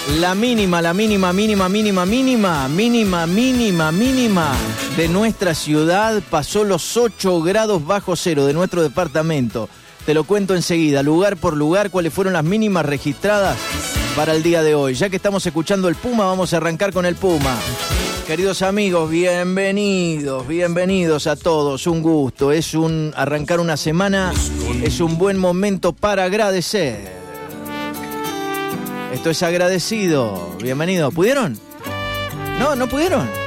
La mínima de nuestra ciudad pasó los 8 grados bajo cero de nuestro departamento. Te lo cuento enseguida, lugar por lugar, cuáles fueron las mínimas registradas para el día de hoy. Ya que estamos escuchando el Puma, vamos a arrancar con el Puma. Queridos amigos, bienvenidos a todos. Un gusto, arrancar una semana, es un buen momento para agradecer. Esto es agradecido. Bienvenido. ¿Pudieron? No pudieron.